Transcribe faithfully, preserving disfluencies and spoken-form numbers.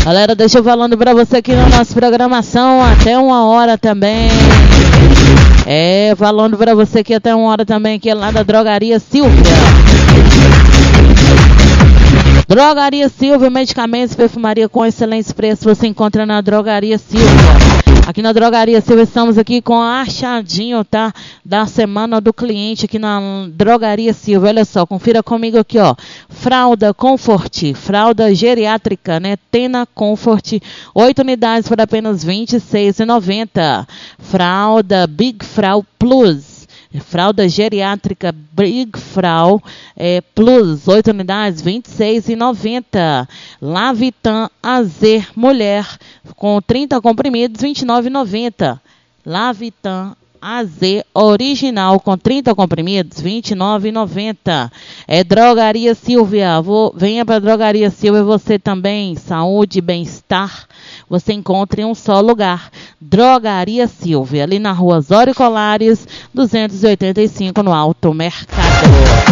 Galera, deixa eu falando pra você aqui na nossa programação até uma hora também. É, falando pra você aqui até uma hora também, aqui lá da Drogaria Silvia. Drogaria Silvia, medicamentos, perfumaria com excelentes preços, você encontra na Drogaria Silvia. Aqui na Drogaria Silvia estamos aqui com a achadinho, tá? Da semana do cliente aqui na Drogaria Silvia. Olha só, confira comigo aqui, ó. Fralda Comfort, fralda geriátrica, né? Tena Comfort, oito unidades por apenas vinte e seis reais e noventa centavos. Fralda Big Frau Plus. Fralda geriátrica Big Frau é, Plus, oito unidades, vinte e seis reais e noventa centavos. Lavitan Azer Mulher, com trinta comprimidos, vinte e nove reais e noventa centavos. Lavitan A Z original com trinta comprimidos, vinte e nove reais e noventa centavos. É Drogaria Silvia. Vou, venha para Drogaria Silvia, você também, saúde, bem-estar, você encontra em um só lugar. Drogaria Silvia, ali na rua Osório Colares, duzentos e oitenta e cinco, no Alto Mercado.